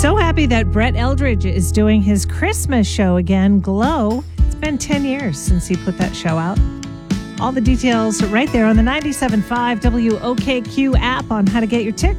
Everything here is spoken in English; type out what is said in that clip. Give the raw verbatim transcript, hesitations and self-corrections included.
So happy that Brett Eldridge is doing his Christmas show again, Glow. It's been ten years since he put that show out. All the details right there on the ninety-seven point five W O K Q app on how to get your tickets.